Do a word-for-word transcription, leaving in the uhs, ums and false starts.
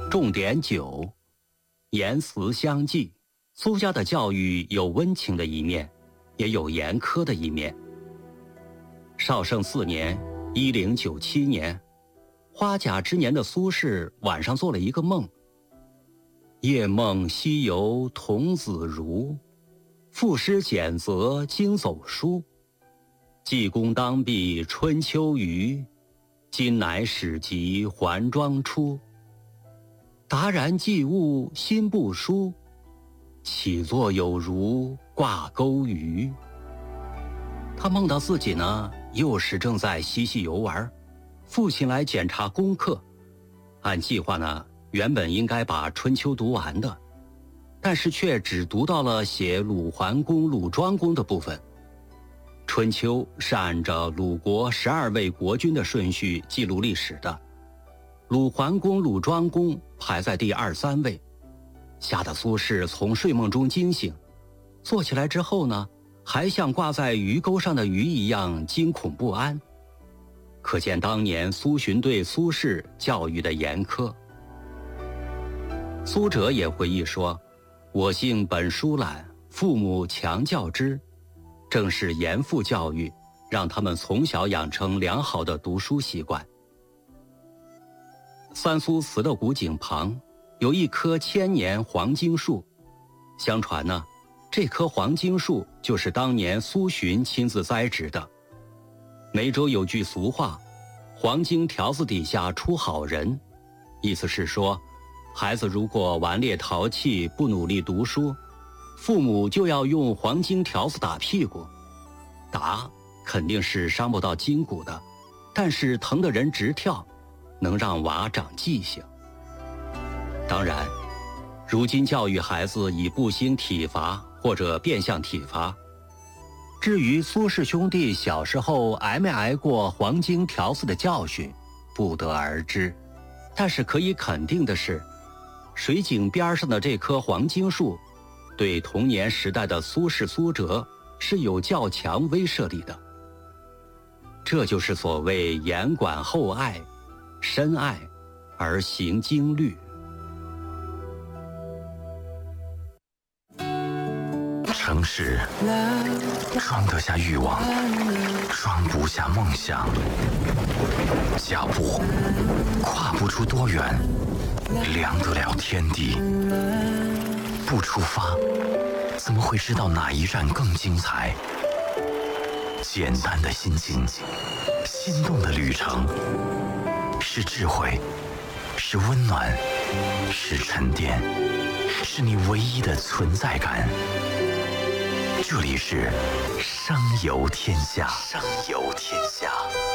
重点九，言辞相继。苏家的教育有温情的一面，也有严苛的一面。绍圣四年（一零九七年），花甲之年的苏轼晚上做了一个梦。夜梦西游童子如，赋诗简则经走书。济公当壁春秋余，今乃始及还庄出。达然既悟心不舒，起坐有如挂钩鱼。他梦到自己呢，幼时正在嬉戏游玩，父亲来检查功课。按计划呢，原本应该把《春秋》读完的，但是却只读到了写鲁桓公、鲁庄公的部分。《春秋》是按照鲁国十二位国君的顺序记录历史的，鲁桓公、鲁庄公排在第二三位，吓得苏轼从睡梦中惊醒，坐起来之后呢，还像挂在鱼钩上的鱼一样惊恐不安。可见当年苏洵对苏轼教育的严苛。苏辙也回忆说：“我性本疏懒，父母强教之。”正是严父教育，让他们从小养成良好的读书习惯。三苏祠的古井旁有一棵千年黄荆树，相传呢，这棵黄荆树就是当年苏洵亲自栽植的。梅州有句俗话：“黄荆条子底下出好人”，意思是说，孩子如果顽劣淘气，不努力读书，父母就要用黄荆条子打屁股。打肯定是伤不到筋骨的，但是疼得人直跳，能让娃长记性。当然，如今教育孩子以不兴体罚或者变相体罚。至于苏轼兄弟小时候挨没挨过黄荆条子的教训，不得而知。但是可以肯定的是，水井边上的这棵黄荆树，对童年时代的苏轼、苏辙是有较强威慑力的。这就是所谓严管厚爱，深爱而行经律。 城市装得下欲望，装不下梦想。脚步跨不出多远，量得了天地。不出发，怎么会知道哪一站更精彩？简单的心情，心动的旅程，是智慧，是温暖，是沉淀，是你唯一的存在感。这里是声游天下，声游天下。